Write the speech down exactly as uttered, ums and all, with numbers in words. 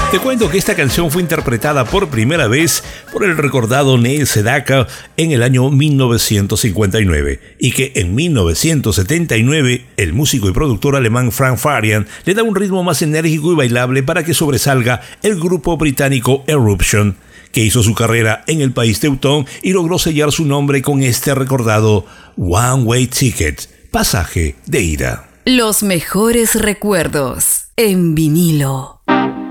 Te cuento que esta canción fue interpretada por primera vez por el recordado Neil Sedaka en el año mil novecientos cincuenta y nueve y que en mil novecientos setenta y nueve el músico y productor alemán Frank Farian le da un ritmo más enérgico y bailable para que sobresalga el grupo británico Eruption, que hizo su carrera en el país teutón y logró sellar su nombre con este recordado One Way Ticket, pasaje de ida. Los mejores recuerdos en vinilo.